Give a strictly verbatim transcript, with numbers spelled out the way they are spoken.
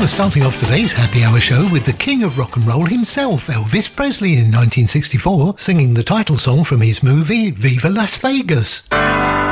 starting off today's Happy Hour show with the king of rock and roll himself, Elvis Presley, in nineteen sixty-four, singing the title song from his movie Viva Las Vegas.